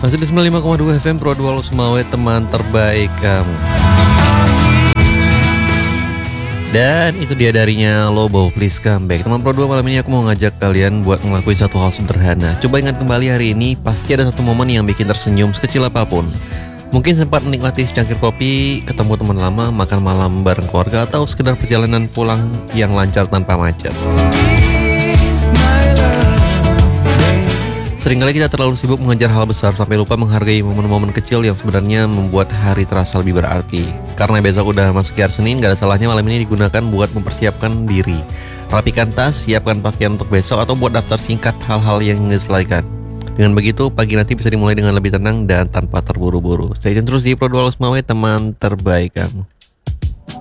Masih di 95,2 FM Pro 2 Semawe, teman terbaik kamu. Dan itu dia darinya Lobo, Please Come Back. Teman Pro 2, malam ini aku mau ngajak kalian buat ngelakuin satu hal sederhana. Coba ingat kembali hari ini, pasti ada satu momen yang bikin tersenyum sekecil apapun. Mungkin sempat menikmati secangkir kopi, ketemu teman lama, makan malam bareng keluarga, atau sekedar perjalanan pulang yang lancar tanpa macet. Seringkali kita terlalu sibuk mengejar hal besar sampai lupa menghargai momen-momen kecil yang sebenarnya membuat hari terasa lebih berarti. Karena besok udah masuk hari Senin, gak ada salahnya malam ini digunakan buat mempersiapkan diri. Rapikan tas, siapkan pakaian untuk besok, atau buat daftar singkat hal-hal yang ingin diselesaikan. Dengan begitu, pagi nanti bisa dimulai dengan lebih tenang dan tanpa terburu-buru. Stay tune terus di Pro 2 Semawe, teman terbaik kamu.